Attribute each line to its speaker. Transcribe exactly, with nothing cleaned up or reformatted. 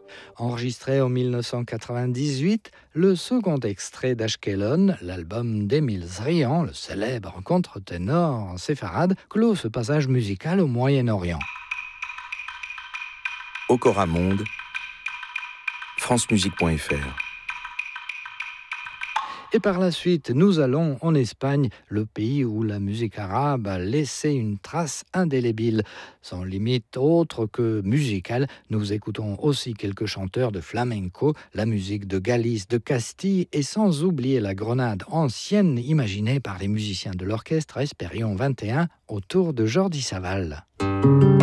Speaker 1: Enregistré en mille neuf cent quatre-vingt-dix-huit, le second extrait d'Ashkelon, l'album d'Émile Zrian, le célèbre contre-ténor séfarade, clôt ce passage musical au Moyen-Orient.
Speaker 2: Okora Monde, francemusique point f r.
Speaker 1: Et par la suite, nous allons en Espagne, le pays où la musique arabe a laissé une trace indélébile. Sans limite autre que musicale, nous écoutons aussi quelques chanteurs de flamenco, la musique de Galice, de Castille et sans oublier la Grenade ancienne imaginée par les musiciens de l'orchestre Espérion vingt et un autour de Jordi Savall.